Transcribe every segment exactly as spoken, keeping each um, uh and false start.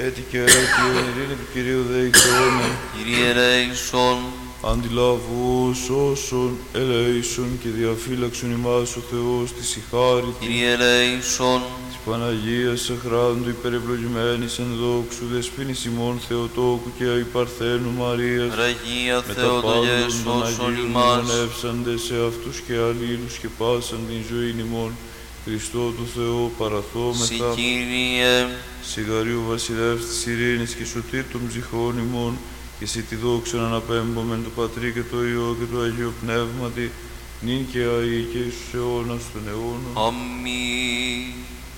έτη και έτη, εν ειρήνη του Κυρίου δεηθώνε. Κύριε ελέησον. Αντιλαβούς όσων ελέησον και διαφύλαξον ημάς ο Θεός της ηχάρητη. Κύριε ελέησον. Της Παναγίας εχράντου υπερευλογημένης εν δόξου δεσποίνης ημών Θεοτόκου και Αϊπαρθένου Μαρίας. Ραγία με τα Θεοτογέ πάντων των σώσον Αγίων ημάς. μνημονεύσαντες σε αυτούς και αλλήλους και πάσαν την ζωήν ημών. Χριστό του Θεού παραθόμεθα. Συ Κύριε. Σιγαρίου βασιλεύς της ειρήνης και σωτήρ των ψυχών ημών, και σε τη δόξα αναπέμπομεν το Πατρί και το Υιό και το Αγίο Πνεύματι, νυν και αεί και εις τους αιώνας των αιώνων. Αμήν.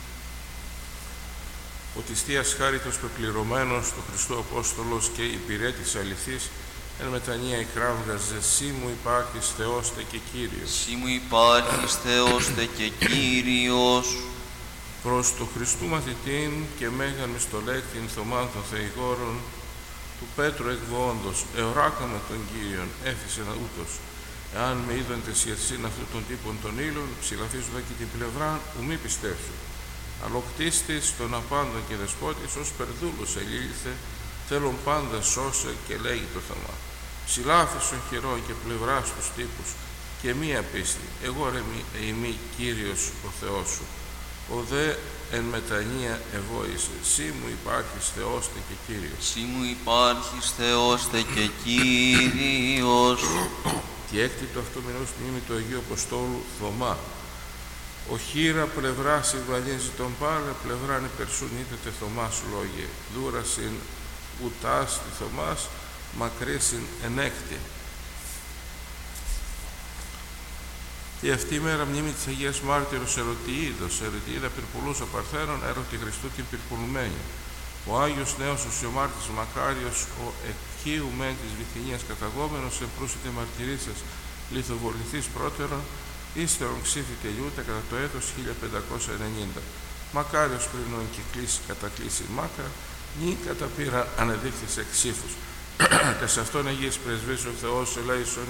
Ο της Θείας Χάριτος πεπληρωμένος του Χριστού Απόστολος και υπηρέτης αληθής, εν μετανία εκράβγας «Συ μου υπάρχεις Θεός τε και Κύριος». Συ μου υπάρχεις Θεός τε και Κύριος. Προς το Χριστού μαθητήν και μέγαν μυστολέκτην Θωμάν των Θεηγόρων, του Πέτρου εκβόντος, εωράκαμε τον Κύριον, έφυσεν ούτως. Εάν με είδον τεσιερσήν αυτού των τύπων των ύλων, ψηλαφίζοντα και την πλευρά, ου μη πιστέψου. Αλοκτίστης των απάντων και δεσπότης, ως περδούλος ελήλθε, θέλουν πάντα σώσε και λέγει το Θωμά. Ψηλάφισον χειρό και πλευρά στους τύπους, και μία πίστη, εγώ ρε μη, εημί Κύριος ο Θεός σου. Ο δε εν μετανία ευόησε, Συ μου υπάρχεις Θεός τε και Κύριος. Συ μου υπάρχεις Θεός τε και Κύριος. Τι έκτυπτο αυτό μηνός μνήμη του Αγίου Αποστόλου Θωμά. Ο χείρα πλευρά συμβαλίζει τον πάλε, πλευράν υπερσούν είτε τε Θωμάς λόγε. Δούρασιν ουτάς τη Θωμάς, μακρύσιν ενέκτη. Και αυτή η μέρα μνήμη της Αγίας Μάρτυρος Ερωτιίδος, Ερωτιίδα πυρπουλούσα Παρθένων, έρωτη Χριστού την πυρπουλουμένη. Ο Άγιος Νέος ο Σιωμάρτης Μακάριος, ο εκχείου μεν της Βυθινίας καταγόμενος, εν προύσιτε μαρτυρίσας λιθοβοληθής πρώτερον, ύστερον ξύφη τελειούτα κατά το έτος χίλια πεντακόσια ενενήντα. Μακάριος πριν ο εγκυκλής κατακλείσει μάκα, νη κατά πείρα ανεδείχθης εξ ύφους. Τες αυτόν Αγίες πρεσβείς ο Θεός ελέησον